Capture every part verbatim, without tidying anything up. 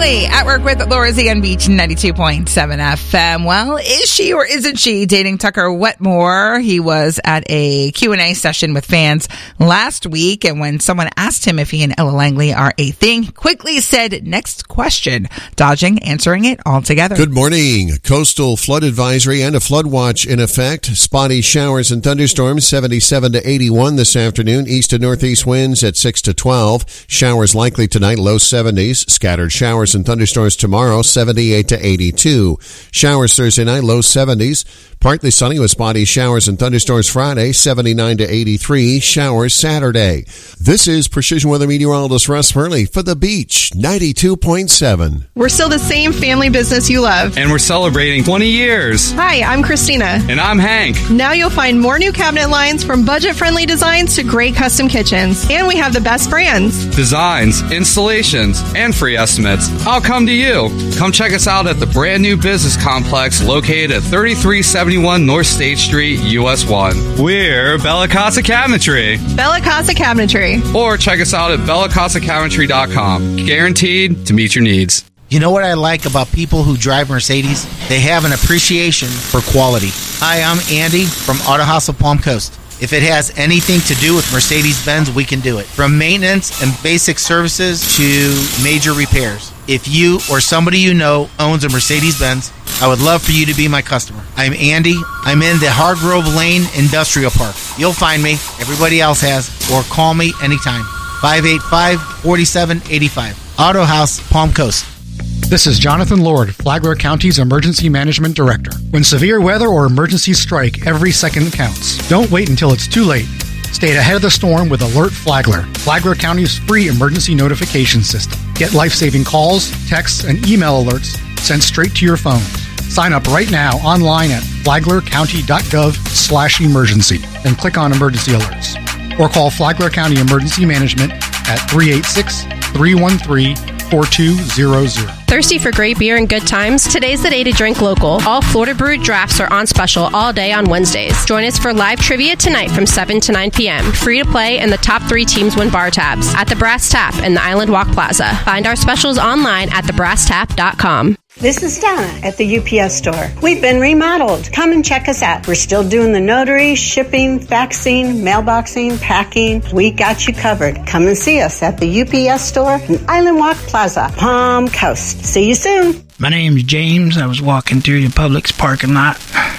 Langley at work with Laura Z on Beach ninety-two point seven F M. Well, is she or isn't she dating Tucker Wetmore? He was at a Q and A session with fans last week, and when someone asked him if he and Ella Langley are a thing, quickly said, next question, dodging answering it altogether. Good morning. Coastal flood advisory and a flood watch in effect. Spotty showers and thunderstorms, seventy-seven to eighty-one this afternoon. East to northeast winds at six to twelve. Showers likely tonight, low seventies. Scattered showers and thunderstorms tomorrow, seventy-eight to eighty-two. Showers Thursday night, low seventies. Partly sunny with spotty showers and thunderstorms Friday, seventy-nine to eighty-three. Showers Saturday. This is Precision Weather Meteorologist Russ Hurley for The Beach, ninety-two point seven. We're still the same family business you love. And we're celebrating twenty years. Hi, I'm Christina. And I'm Hank. Now you'll find more new cabinet lines from budget-friendly designs to great custom kitchens. And we have the best brands. Designs, installations, and free estimates. I'll come to you. Come check us out at the brand new business complex located at thirty-three seventy-one North State Street, U S one. We're Bella Casa Cabinetry. Bella Casa Cabinetry. Or check us out at bella casa cabinetry dot com. Guaranteed to meet your needs. You know what I like about people who drive Mercedes? They have an appreciation for quality. Hi, I'm Andy from Auto House of Palm Coast. If it has anything to do with Mercedes-Benz, we can do it. From maintenance and basic services to major repairs. If you or somebody you know owns a Mercedes-Benz, I would love for you to be my customer. I'm Andy. I'm in the Hargrove Lane Industrial Park. You'll find me. Everybody else has. Or call me anytime. five eight five, four seven eight five. Auto House, Palm Coast. This is Jonathan Lord, Flagler County's Emergency Management Director. When severe weather or emergencies strike, every second counts. Don't wait until it's too late. Stay ahead of the storm with Alert Flagler, Flagler County's free emergency notification system. Get life-saving calls, texts, and email alerts sent straight to your phone. Sign up right now online at flagler county dot gov slash emergency and click on emergency alerts. Or call Flagler County Emergency Management at three eight six, three one three, four two zero zero. Thirsty for great beer and good times? Today's the day to drink local. All Florida Brewed drafts are on special all day on Wednesdays. Join us for live trivia tonight from seven to nine p.m. Free to play, and the top three teams win bar tabs at the Brass Tap in the Island Walk Plaza. Find our specials online at the brass tap dot com. This is Donna at the U P S store. We've been remodeled. Come and check us out. We're still doing the notary, shipping, faxing, mailboxing, packing. We got you covered. Come and see us at the U P S store in Island Walk Plaza, Palm Coast. See you soon. My name's James. I was walking through the Publix parking lot,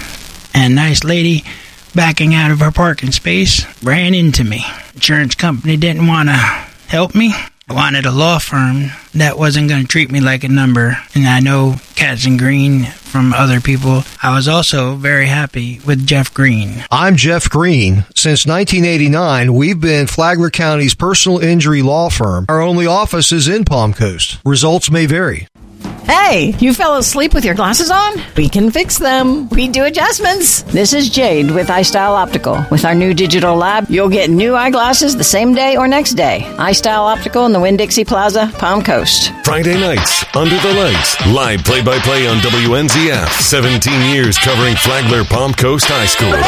and a nice lady backing out of her parking space ran into me. Insurance company didn't want to help me. I wanted a law firm that wasn't going to treat me like a number, and I know Katz and Green from other people. I was also very happy with Jeff Green. I'm Jeff Green. Since nineteen eighty-nine, we've been Flagler County's personal injury law firm. Our only office is in Palm Coast. Results may vary. Hey, you fell asleep with your glasses on? We can fix them. We do adjustments. This is Jade with iStyle Optical. With our new digital lab, you'll get new eyeglasses the same day or next day. iStyle Optical in the Winn-Dixie Plaza, Palm Coast. Friday nights, Under the Lights. Live play-by-play on W N Z F. seventeen years covering Flagler Palm Coast High School.